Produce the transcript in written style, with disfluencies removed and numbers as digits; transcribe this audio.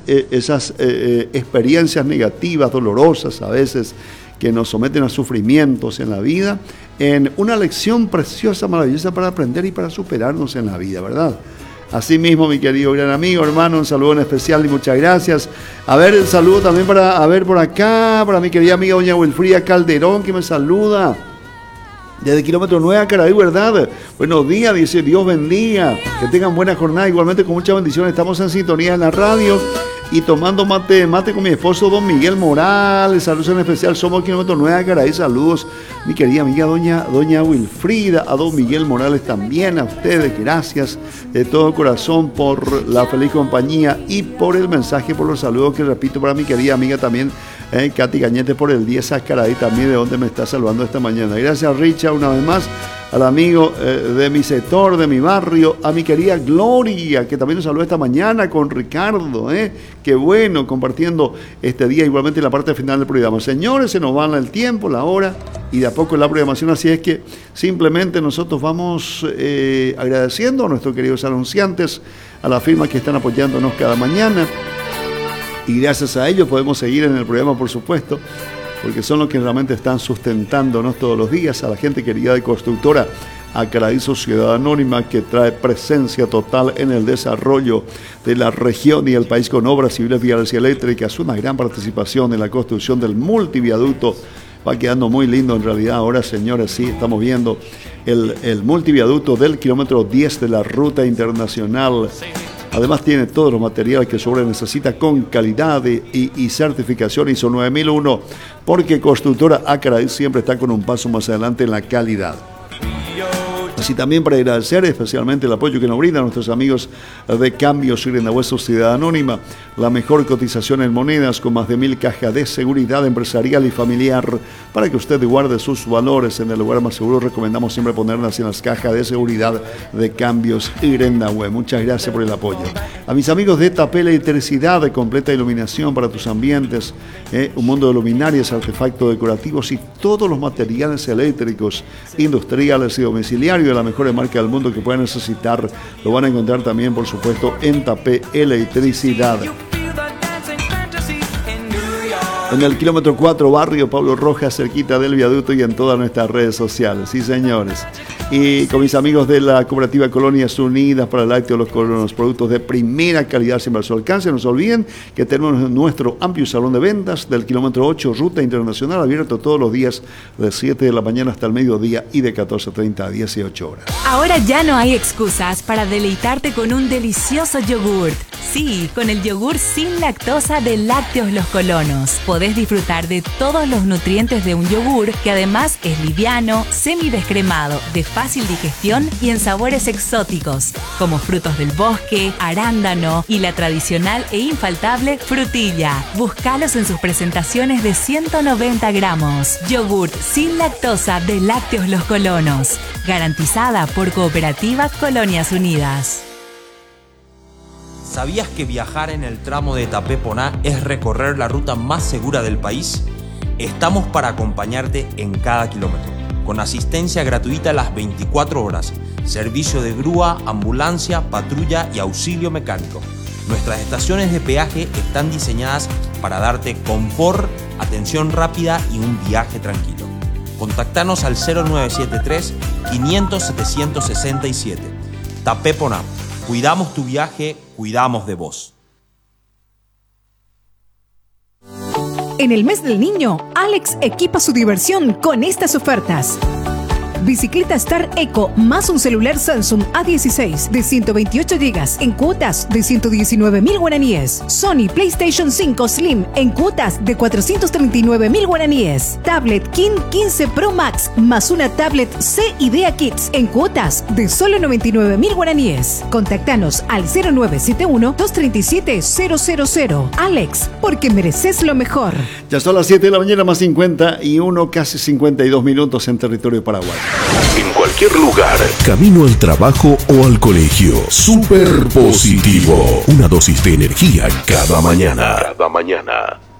experiencias negativas, dolorosas a veces, que nos someten a sufrimientos en la vida, en una lección preciosa, maravillosa para aprender y para superarnos en la vida, ¿verdad? Asimismo, mi querido gran amigo, hermano, un saludo en especial y muchas gracias. A ver, el saludo también por acá, para mi querida amiga doña Wilfrida Calderón, que me saluda desde kilómetro 9 a Caraí, ¿verdad? Buenos días, dice, Dios bendiga, que tengan buena jornada, igualmente con muchas bendiciones. Estamos en sintonía en la radio y tomando mate con mi esposo don Miguel Morales. Saludos en especial, somos kilómetro 9 a Caraí. Saludos, mi querida amiga doña Wilfrida, a don Miguel Morales también, a ustedes, gracias de todo corazón por la feliz compañía y por el mensaje, por los saludos que repito para mi querida amiga también, Katy Cañete, por el 10 a Caraí también, de donde me está saludando esta mañana. Gracias, Richard, una vez más, al amigo de mi sector, de mi barrio, a mi querida Gloria, que también nos saludó esta mañana con Ricardo, qué bueno, compartiendo este día, igualmente en la parte final del programa. Señores, se nos va el tiempo, la hora y de a poco la programación, así es que simplemente nosotros vamos agradeciendo a nuestros queridos anunciantes, a las firmas que están apoyándonos cada mañana, y gracias a ellos podemos seguir en el programa, por supuesto, porque son los que realmente están sustentándonos todos los días. A la gente querida de Constructora Acaraí Sociedad Anónima, que trae presencia total en el desarrollo de la región y el país con obras civiles, viales y eléctricas, una gran participación en la construcción del multiviaducto. Va quedando muy lindo en realidad ahora, señores, sí, estamos viendo el multiviaducto del kilómetro 10 de la ruta internacional. Además tiene todos los materiales que Sobre necesita con calidad y certificación ISO 9001, porque Constructora Acaraí siempre está con un paso más adelante en la calidad. Así también para agradecer especialmente el apoyo que nos brindan nuestros amigos de Cambios Irenagüe Sociedad Anónima, la mejor cotización en monedas con más de 1000 cajas de seguridad empresarial y familiar para que usted guarde sus valores en el lugar más seguro. Recomendamos siempre ponerlas en las cajas de seguridad de Cambios Irenagüe. Muchas gracias por el apoyo. A mis amigos de Tapé Electricidad, de completa iluminación para tus ambientes, un mundo de luminarias, artefactos decorativos y todos los materiales eléctricos, industriales y domiciliarios de la mejor marca del mundo que puedan necesitar, lo van a encontrar también, por supuesto, en Tapé Electricidad. En el kilómetro 4, barrio Pablo Rojas, cerquita del viaducto, y en todas nuestras redes sociales. Sí, señores. Y con mis amigos de la cooperativa Colonias Unidas para el Lácteo Los Colonos, productos de primera calidad siempre a su alcance. No se olviden que tenemos nuestro amplio salón de ventas del kilómetro 8, Ruta Internacional, abierto todos los días de 7 de la mañana hasta el mediodía y de 14:30 a 18 horas. Ahora ya no hay excusas para deleitarte con un delicioso yogurt. Sí, con el yogur sin lactosa de Lácteos Los Colonos. Podés disfrutar de todos los nutrientes de un yogur que además es liviano, semidescremado, de fácil digestión y en sabores exóticos, como frutos del bosque, arándano y la tradicional e infaltable frutilla. Búscalos en sus presentaciones de 190 gramos. Yogurt sin lactosa de Lácteos Los Colonos. Garantizada por Cooperativa Colonias Unidas. ¿Sabías que viajar en el tramo de Tapé-Poná es recorrer la ruta más segura del país? Estamos para acompañarte en cada kilómetro, con asistencia gratuita las 24 horas, servicio de grúa, ambulancia, patrulla y auxilio mecánico. Nuestras estaciones de peaje están diseñadas para darte confort, atención rápida y un viaje tranquilo. Contactanos al 0973 500 767. Tapé-Poná. Cuidamos tu viaje, cuidamos de vos. En el mes del niño, Alex equipa su diversión con estas ofertas. Bicicleta Star Eco más un celular Samsung A16 de 128 GB en cuotas de 119.000 guaraníes. Sony PlayStation 5 Slim en cuotas de 439.000 guaraníes. Tablet King 15 Pro Max más una tablet C Idea Kids en cuotas de solo 99.000 guaraníes. Contactanos al 0971-237-000. Alex, porque mereces lo mejor. Ya son las 7 de la mañana más 51, casi 52 minutos en territorio paraguayo. En cualquier lugar, camino al trabajo o al colegio. Super positivo. Una dosis de energía cada mañana.